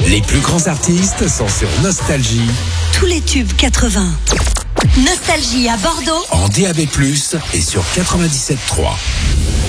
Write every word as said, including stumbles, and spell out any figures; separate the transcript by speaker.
Speaker 1: Les plus grands artistes sont sur Nostalgie.
Speaker 2: Tous les tubes quatre-vingts. Nostalgie à Bordeaux.
Speaker 1: En D A B plus, et sur quatre-vingt-dix-sept point trois.